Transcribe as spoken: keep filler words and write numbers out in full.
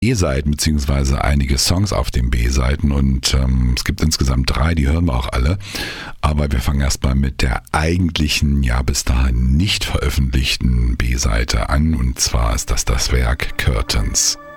B-Seiten beziehungsweise einige Songs auf den B-Seiten und ähm, es gibt insgesamt drei, die hören wir auch alle. Aber wir fangen erstmal mit der eigentlichen, ja bis dahin nicht veröffentlichten B-Seite an und zwar ist das das Werk Curtains.